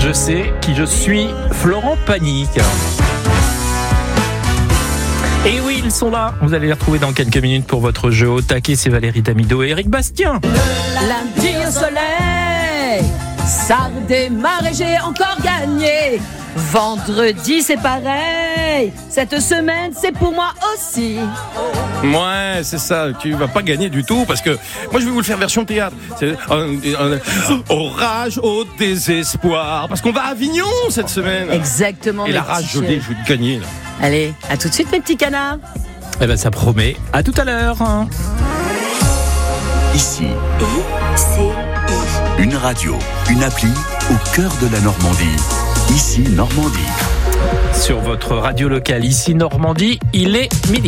Je sais qui je suis, Florent Pagny. Et oui, ils sont là. Vous allez les retrouver dans quelques minutes pour votre jeu au taquet. C'est Valérie Damido et Eric Bastien. Lundi au soleil, ça redémarre et j'ai encore gagné. Vendredi, c'est pareil. Cette semaine, c'est pour moi aussi. Ouais, c'est ça. Tu vas pas gagner du tout parce que moi, je vais vous le faire version théâtre. C'est orage au désespoir. Parce qu'on va à Avignon cette semaine. Exactement. Et la rage, je vais te gagner. Là. Allez, à tout de suite, mes petits canards. Eh ben, ça promet. À tout à l'heure. Ici, une radio, une appli au cœur de la Normandie. Ici, Normandie. Sur votre radio locale, ici Normandie, il est midi.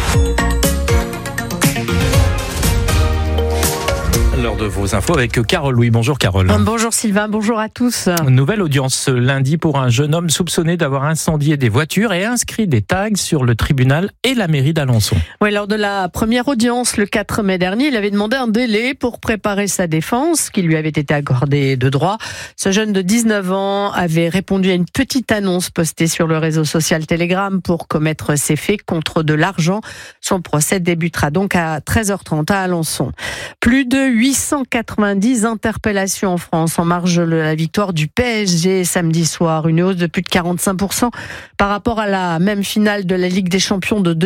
L'heure de vos infos avec Carole Louis. Bonjour Carole. Bonjour Sylvain, bonjour à tous. Nouvelle audience ce lundi pour un jeune homme soupçonné d'avoir incendié des voitures et inscrit des tags sur le tribunal et la mairie d'Alençon. Oui, lors de la première audience le 4 mai dernier, il avait demandé un délai pour préparer sa défense qui lui avait été accordé de droit. Ce jeune de 19 ans avait répondu à une petite annonce postée sur le réseau social Telegram pour commettre ses faits contre de l'argent. Son procès débutera donc à 13h30 à Alençon. Plus de 890 interpellations en France en marge de la victoire du PSG samedi soir. Une hausse de plus de 45% par rapport à la même finale de la Ligue des Champions de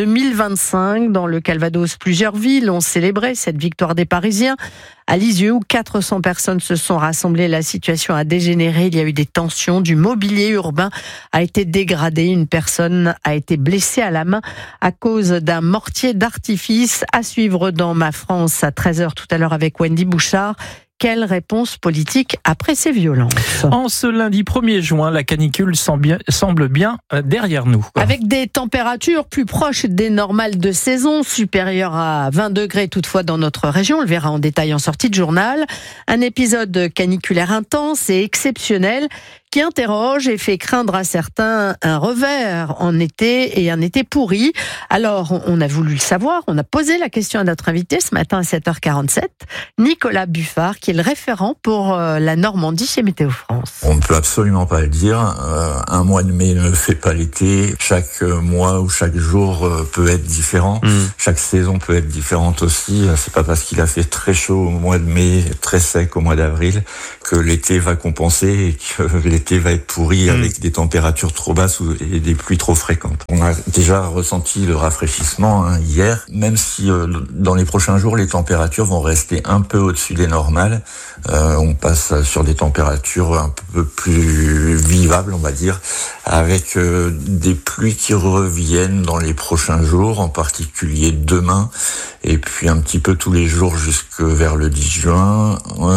2025. Dans le Calvados, plusieurs villes ont célébré cette victoire des Parisiens. À Lisieux, où 400 personnes se sont rassemblées, la situation a dégénéré. Il y a eu des tensions. Du mobilier urbain a été dégradé. Une personne a été blessée à la main à cause d'un mortier d'artifice. À suivre dans Ma France à 13h tout à l'heure avec Wendy Bouchard. Quelle réponse politique après ces violences ? En ce lundi 1er juin, la canicule semble bien derrière nous. Avec des températures plus proches des normales de saison, supérieures à 20 degrés toutefois dans notre région. On le verra en détail en sortie de journal. Un épisode caniculaire intense et exceptionnel qui interroge et fait craindre à certains un revers en été et un été pourri. Alors, on a voulu le savoir, on a posé la question à notre invité ce matin à 7h47, Nicolas Buffard, qui est le référent pour la Normandie chez Météo France. On ne peut absolument pas le dire, un mois de mai ne fait pas l'été, chaque mois ou chaque jour peut être différent, chaque saison peut être différente aussi, c'est pas parce qu'il a fait très chaud au mois de mai, très sec au mois d'avril, que l'été va compenser et que l'été va être pourri avec des températures trop basses et des pluies trop fréquentes. On a déjà ressenti le rafraîchissement hier, même si dans les prochains jours les températures vont rester un peu au-dessus des normales. On passe sur des températures un peu plus vivables, on va dire, avec des pluies qui reviennent dans les prochains jours, en particulier demain, et puis un petit peu tous les jours jusque vers le 10 juin.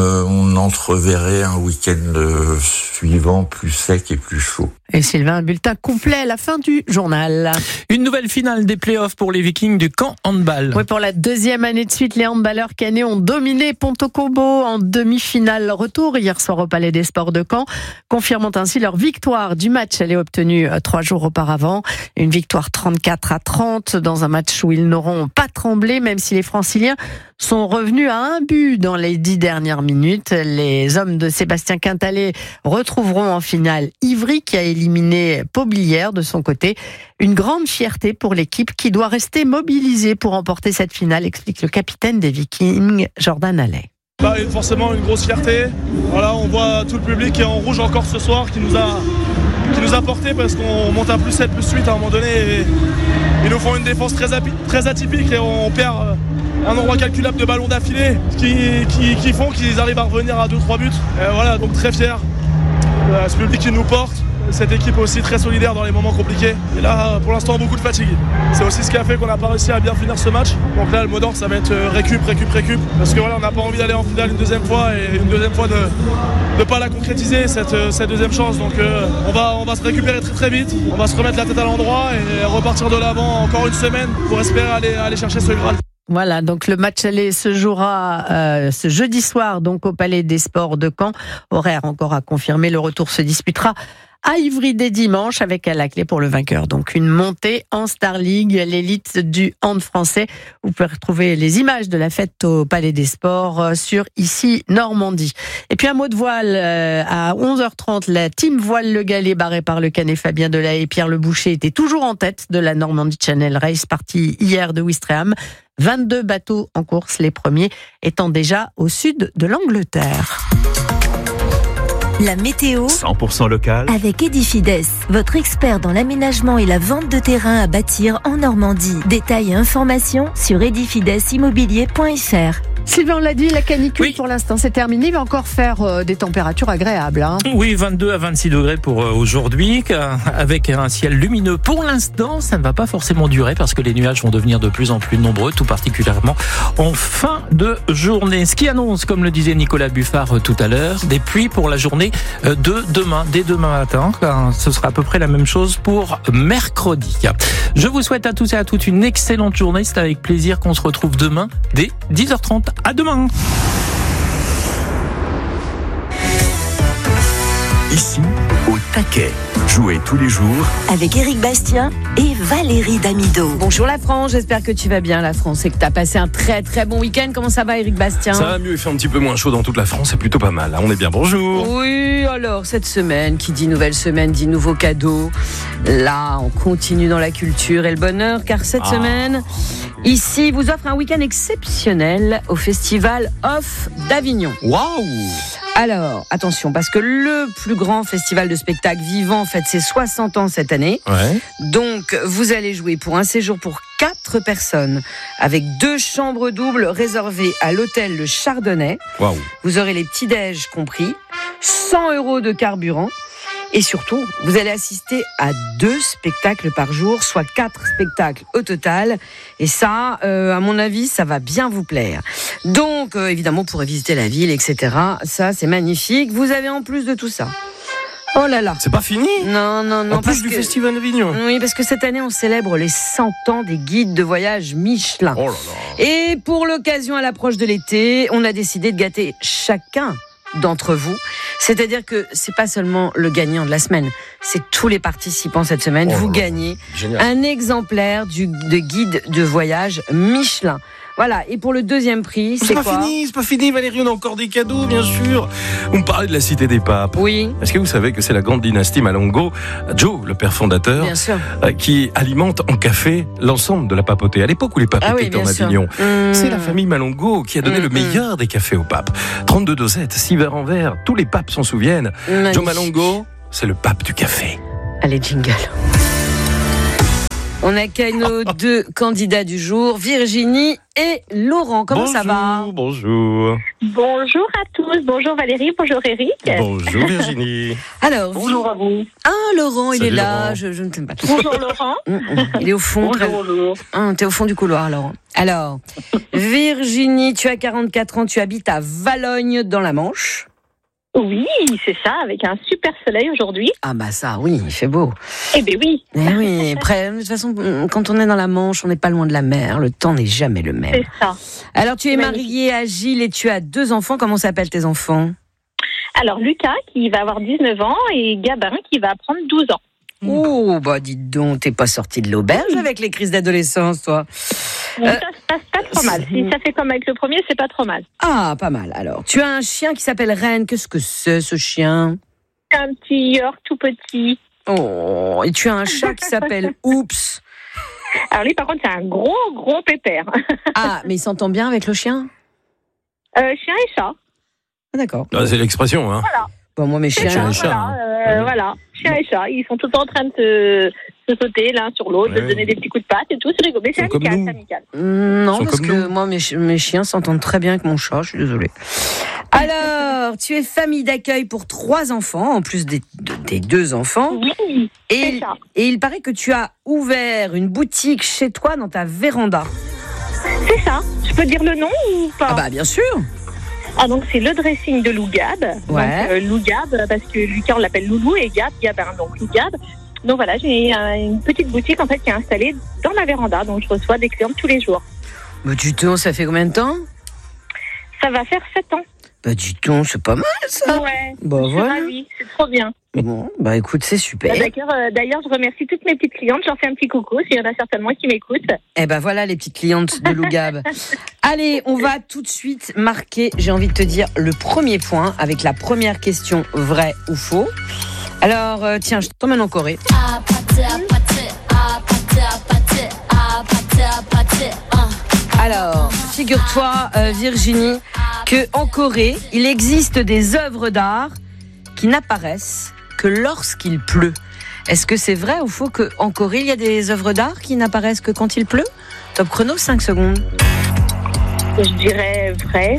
On entreverrait un week-end suivant plus sec et plus chaud. Et Sylvain, un bulletin complet à la fin du journal. Une nouvelle finale des playoffs pour les Vikings du Caen handball. Oui, pour la deuxième année de suite, les handballeurs caennais ont dominé Ponto Combo en demi-finale retour hier soir au Palais des Sports de Caen, confirmant ainsi leur victoire du match. Elle est obtenue 3 jours auparavant. Une victoire 34-30 dans un match où ils n'auront pas tremblé, même si les Franciliens sont revenus à un but dans les 10 dernières minutes. Les hommes de Sébastien Quintalet retrouveront en finale Ivry qui a éliminé Poblière de son côté. Une grande fierté pour l'équipe qui doit rester mobilisée pour remporter cette finale, explique le capitaine des Vikings, Jordan Allais. Forcément une grosse fierté. Voilà, on voit tout le public qui est en rouge encore ce soir, qui nous a porté parce qu'on monte à plus 7, plus 8 à un moment donné. Et ils nous font une défense très atypique et on perd un nombre incalculable de ballons d'affilée qui font qu'ils arrivent à revenir à 2-3 buts. Et voilà, donc très fier. Ce public qui nous porte, cette équipe aussi très solidaire dans les moments compliqués. Et là, pour l'instant, beaucoup de fatigue. C'est aussi ce qui a fait qu'on n'a pas réussi à bien finir ce match. Donc là, le mot d'ordre, ça va être récup. Parce que voilà, on n'a pas envie d'aller en finale une deuxième fois et une deuxième fois de ne pas la concrétiser, cette deuxième chance. Donc on va se récupérer très très vite. On va se remettre la tête à l'endroit et repartir de l'avant encore une semaine pour espérer aller chercher ce Graal. Voilà, donc le match aller se jouera ce jeudi soir donc au Palais des Sports de Caen. Horaire encore à confirmer, le retour se disputera à Ivry dès dimanche avec à la clé pour le vainqueur. Donc une montée en Star League, l'élite du hand français. Vous pouvez retrouver les images de la fête au Palais des Sports sur Ici Normandie. Et puis un mot de voile à 11h30, la team voile Le Galet barrée par le Canet Fabien Delahaye et Pierre Le Boucher était toujours en tête de la Normandie Channel Race, partie hier de Ouistreham. 22 bateaux en course, les premiers étant déjà au sud de l'Angleterre. La météo 100% local avec Edifides, votre expert dans l'aménagement et la vente de terrain à bâtir en Normandie. Détails et informations sur edifidesimmobilier.fr. Sylvain, on l'a dit, la canicule Oui. pour l'instant c'est terminé. Il va encore faire des températures agréables. Hein. Oui, 22 à 26 degrés pour aujourd'hui, avec un ciel lumineux. Pour l'instant, ça ne va pas forcément durer parce que les nuages vont devenir de plus en plus nombreux, tout particulièrement en fin de journée. Ce qui annonce, comme le disait Nicolas Buffard tout à l'heure, des pluies pour la journée de demain, dès demain matin. Ce sera à peu près la même chose pour mercredi. Je vous souhaite à tous et à toutes une excellente journée. C'est avec plaisir qu'on se retrouve demain dès 10h30. À demain. Ici, au taquet. Jouez tous les jours Avec Éric Bastien et Valérie Damido. Bonjour la France, j'espère que tu vas bien la France et que tu as passé un très très bon week-end. Comment ça va Éric Bastien? Ça va mieux, il fait un petit peu moins chaud dans toute la France, c'est plutôt pas mal. Là, on est bien, bonjour. Oui, alors cette semaine, qui dit nouvelle semaine, dit nouveaux cadeaux. Là, on continue dans la culture et le bonheur, car cette semaine, ici, vous offre un week-end exceptionnel au Festival Off d'Avignon. Waouh. Alors, attention, parce que le plus grand festival de spectacle vivant fête ses 60 ans cette année. Ouais. Donc, vous allez jouer pour un séjour pour 4 personnes, avec 2 chambres doubles réservées à l'hôtel Le Chardonnay. Waouh. Vous aurez les petits-déj compris, 100 € de carburant. Et surtout, vous allez assister à 2 spectacles par jour, soit 4 spectacles au total. Et ça, à mon avis, ça va bien vous plaire. Donc, évidemment, vous pourrez visiter la ville, etc. Ça, c'est magnifique. Vous avez en plus de tout ça. Oh là là. C'est pas fini. Non. En plus du Festival d'Avignon. Oui, parce que cette année, on célèbre les 100 ans des guides de voyage Michelin. Oh là là. Et pour l'occasion, à l'approche de l'été, on a décidé de gâter chacun d'entre vous. C'est-à-dire que c'est pas seulement le gagnant de la semaine, c'est tous les participants cette semaine. Oh vous là là. gagnez Génial. un exemplaire de guide de voyage Michelin. Voilà, et pour le deuxième prix, c'est quoi? C'est pas fini Valérie, on a encore des cadeaux bien sûr. On me parlait de la Cité des Papes. Oui, Est-ce que vous savez que c'est la grande dynastie Malongo, Joe, le père fondateur, bien sûr. qui alimente en café l'ensemble de la papauté. À l'époque où les papes Ah oui, étaient en bien sûr. Avignon, c'est la famille Malongo qui a donné le meilleur des cafés aux papes. 32 dosettes, 6 verres en verre, tous les papes s'en souviennent. Magnifique. Joe Malongo, c'est le pape du café. Allez, jingle. On accueille nos 2 candidats du jour, Virginie et Laurent. Comment ça va? Bonjour. Bonjour à tous, bonjour Valérie, bonjour Eric. Bonjour Virginie. Alors, Bonjour à vous. Ah, Laurent, il Salut, est là. Laurent. Je ne t'aime pas. Bonjour Laurent. Il est au fond. Bonjour. T'es au fond du couloir, Laurent. Alors, Virginie, tu as 44 ans, tu habites à Valognes dans la Manche. Oui, c'est ça, avec un super soleil aujourd'hui. Ah bah ça, oui, il fait beau. Eh bien oui, Eh oui, après, de toute façon, quand on est dans la Manche, on n'est pas loin de la mer. Le temps n'est jamais le même. c'est ça. Alors, tu es Magnifique. mariée à Gilles et tu as 2 enfants. Comment s'appellent tes enfants? Alors Lucas qui va avoir 19 ans et Gabin qui va prendre 12 ans. Oh, bah dites donc, t'es pas sortie de l'auberge avec les crises d'adolescence, toi. Donc ça se passe pas trop mal. Si ça fait comme avec le premier, c'est pas trop mal. Ah, pas mal. Alors, tu as un chien qui s'appelle Reine. Qu'est-ce que c'est, ce chien? Un petit York tout petit. Oh, et tu as un chat qui s'appelle Oups. Alors lui par contre c'est un gros pépère. Ah, mais il s'entend bien avec le chien? Chien et chat. Ah, d'accord. Ah, c'est l'expression, hein. Bon, moi, mes chiens... Chien et chat, Voilà, chien et chat. Ils sont tout le temps en train de se sauter l'un sur l'autre, de se donner des petits coups de patte et tout. C'est rigolo. Mais c'est Ils sont comme amical, nous. c'est amical. Non, Ils sont parce comme que nous. moi, mes chiens s'entendent très bien avec mon chat, je suis désolée. Alors, tu es famille d'accueil pour 3 enfants, en plus des 2 enfants. Oui, c'est ça. Et il paraît que tu as ouvert une boutique chez toi dans ta véranda. C'est ça. Je peux dire le nom ou pas? Ah bah, bien sûr. Ah donc c'est le dressing de Lou Gab. Ouais. Donc Lou Gab parce que Lucas on l'appelle Loulou et Gabin donc Lou Gab. Donc voilà, j'ai une petite boutique en fait qui est installée dans ma véranda, donc je reçois des clients tous les jours. Mais tu te, ça fait combien de temps? Ça va faire 7 ans. Bah dis donc, c'est pas mal ça. Ouais, Bah je suis voilà. ravie, c'est trop bien. Bon, bah écoute, c'est super. D'ailleurs, je remercie toutes mes petites clientes, j'en fais un petit coucou, s'il y en a certainement qui m'écoutent. Eh ben voilà les petites clientes de Lougab. Allez, on va tout de suite marquer, j'ai envie de te dire, le premier point avec la première question, vrai ou faux. Alors, tiens, je t'emmène en Corée. Alors, figure-toi, Virginie, que en Corée, il existe des œuvres d'art qui n'apparaissent que lorsqu'il pleut. Est-ce que c'est vrai ou faux qu'en Corée, il y a des œuvres d'art qui n'apparaissent que quand il pleut ? Top chrono, 5 secondes. Je dirais vrai.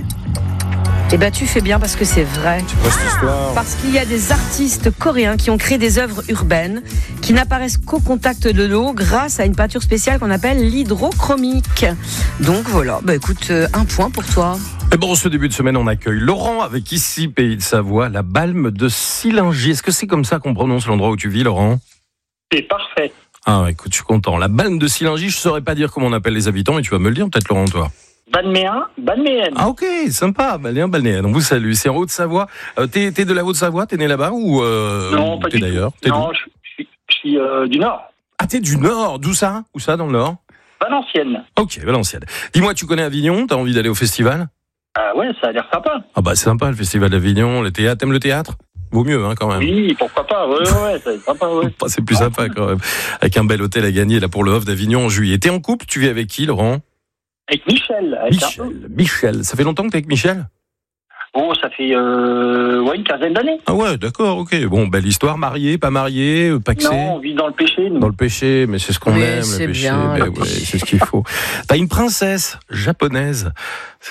Eh ben, tu fais bien parce que c'est vrai. C'est quoi cette histoire ? Parce qu'il y a des artistes coréens qui ont créé des œuvres urbaines qui n'apparaissent qu'au contact de l'eau grâce à une peinture spéciale qu'on appelle l'hydrochromique. Donc voilà, bah écoute, un point pour toi. Et bon, ce début de semaine, on accueille Laurent avec ici, Pays de Savoie, la Balme de Sillingy. Est-ce que c'est comme ça qu'on prononce l'endroit où tu vis, Laurent ? C'est parfait. Ah, écoute, je suis content. La Balme de Sillingy, je saurais pas dire comment on appelle les habitants, mais tu vas me le dire peut-être, Laurent, toi. Balméen, Balméenne. Ah ok, sympa, balnéen. On vous salue, c'est en Haute-Savoie. T'es de la Haute-Savoie, t'es né là-bas ou Non, pas t'es du d'ailleurs tout. Non, je suis du Nord. Ah, t'es du Nord, d'où ça ? Où ça, dans le Nord ? Valenciennes. Ok, Valenciennes. Dis-moi, tu connais Avignon ? T'as envie d'aller au festival ? Ah ouais, ça a l'air sympa. Ah bah c'est sympa le festival d'Avignon, le théâtre. T'aimes le théâtre ? Vaut mieux, hein, quand même. Oui, pourquoi pas. Ouais, ça va être sympa, ouais. C'est plus sympa quand même. Avec un bel hôtel à gagner là pour le Off d'Avignon en juillet. T'es en couple ? Tu vis avec qui, Laurent ? Avec Michel. Michel. Ça fait longtemps que t'es avec Michel ? Oh, ça fait une quinzaine d'années. Ah ouais, d'accord, ok. Bon, belle histoire. Marié, pas marié, paxé ? Non, on vit dans le péché, nous. Dans le péché, mais c'est ce qu'on Mais aime, c'est le péché. bien, Ben ouais, c'est ce qu'il faut. T'as une princesse japonaise, c'est-à-dire ?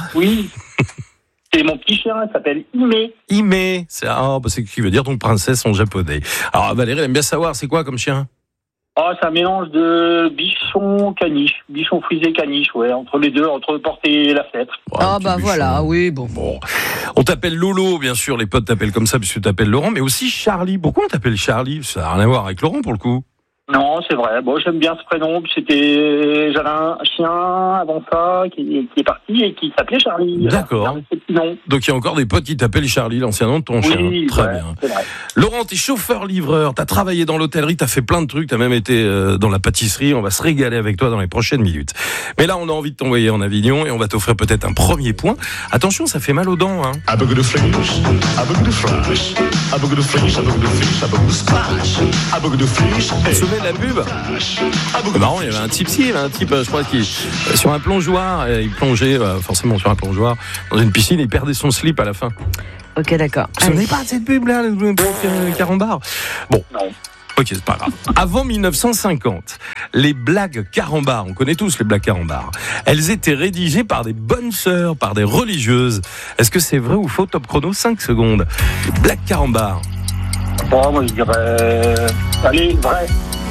Oui. C'est mon petit chien, il s'appelle Ime. Ime. C'est ce qui veut dire donc princesse en japonais. Alors Valérie, elle aime bien savoir, c'est quoi comme chien ? Oh, c'est un mélange de bichon caniche, bichon frisé caniche, ouais, entre les deux, entre le porc et la fenêtre. Ouais, Ah petit bah bichon. voilà, oui, bon. Bon, on t'appelle Lolo, bien sûr, les potes t'appellent comme ça puisque tu t'appelles Laurent, mais aussi Charlie. Pourquoi on t'appelle Charlie ? Ça n'a rien à voir avec Laurent pour le coup. Non, c'est vrai. Bon, j'aime bien ce prénom. J'avais un chien avant ça qui est parti et qui s'appelait Charlie. D'accord. Non. Donc il y a encore des potes qui t'appellent Charlie, l'ancien nom de ton chien. Très bien. C'est vrai. Laurent, t'es chauffeur-livreur, t'as travaillé dans l'hôtellerie, t'as fait plein de trucs, t'as même été dans la pâtisserie. On va se régaler avec toi dans les prochaines minutes. Mais là, on a envie de t'envoyer en Avignon et on va t'offrir peut-être un premier point. Attention, ça fait mal aux dents, hein. Un bug de friche, un bug de friche, un bug de friche, un bug de friche, un bug de splash, un bug de friche. Vous vous souvenez de la pub ? C'est marrant, il y avait un type, je crois, qui sur un plongeoir, il plongeait forcément sur un plongeoir dans une piscine, et il perdait son slip à la fin. Ok, d'accord. Vous ne souvenez pas de cette pub-là, le carambar ? Bon. Non. Ok, c'est pas grave. Avant 1950, les blagues carambars, on connaît tous les blagues carambars, elles étaient rédigées par des bonnes sœurs, par des religieuses. Est-ce que c'est vrai ou faux ? Top chrono, 5 secondes. Les blagues carambars. Bon, moi, je dirais... Allez, vrai.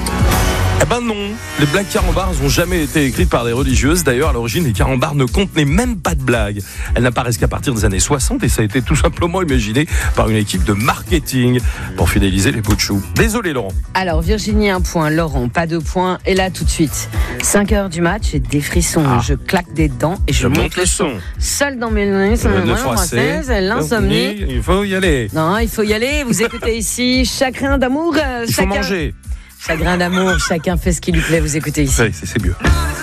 Eh ben non, les blagues carambars n'ont jamais été écrites par des religieuses. D'ailleurs, à l'origine, les carambars ne contenaient même pas de blagues. Elles n'apparaissent qu'à partir des années 60 et ça a été tout simplement imaginé par une équipe de marketing pour fidéliser les pots de chou. Désolé, Laurent. Alors, Virginie, 1 point. Laurent, pas 2 points. Et là, tout de suite, 5 heures du match, j'ai des frissons. Je claque des dents et je monte le son. Seul dans mes nuits, Le français, c'est l'insomnie. Il faut y aller. Non, il faut y aller. Vous écoutez ici Chagrin d'amour. Il faut manger. Chagrin d'amour, chacun fait ce qui lui plaît. Vous écoutez ici. Oui, c'est mieux.